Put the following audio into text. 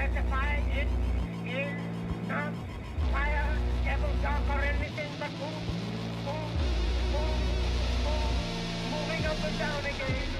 specify it is not fire, devil dog, or anything but boom, boom, boom, boom, moving up and down again.